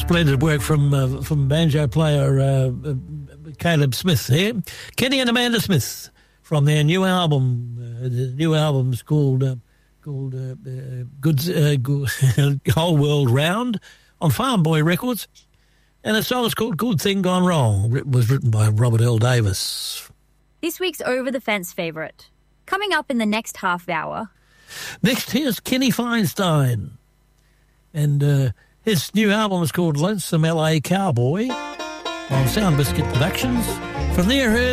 Splendid work from banjo player Caleb Smith here. Kenny and Amanda Smith from their new album. The new album's called Whole World Round on Farm Boy Records. And the song is called Good Thing Gone Wrong. It was written by Robert L. Davis. This week's Over the Fence favourite. Coming up in the next half hour. Next, here's Kenny Feinstein. And his new album is called Lonesome L.A. Cowboy on Sound Biscuit Productions. From there,